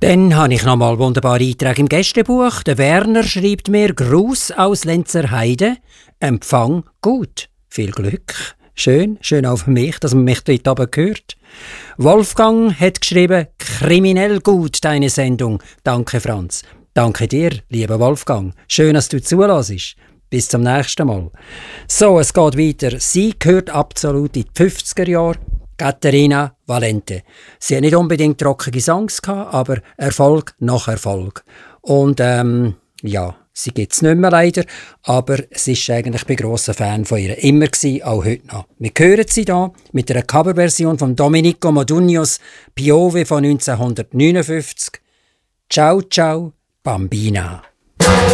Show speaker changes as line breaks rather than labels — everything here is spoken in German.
Dann habe ich noch mal wunderbare Einträge im Gästebuch. Der Werner schreibt mir Gruß aus Lenzerheide. Empfang gut. Viel Glück. Schön auch für mich, dass man mich dort oben hört. Wolfgang hat geschrieben, kriminell gut deine Sendung. Danke, Franz. Danke dir, lieber Wolfgang. Schön, dass du zulässt. Bis zum nächsten Mal. So, es geht weiter. Sie gehört absolut in die 50er Jahre. Caterina Valente. Sie hat nicht unbedingt trockene Songs gehabt, aber Erfolg nach Erfolg. Und sie gibt es nicht mehr leider, aber es ist eigentlich ein grosser Fan von ihr. Immer gewesen, auch heute noch. Wir hören sie hier mit einer Coverversion von Domenico Modugnos Piove von 1959. Ciao, ciao, Bambina.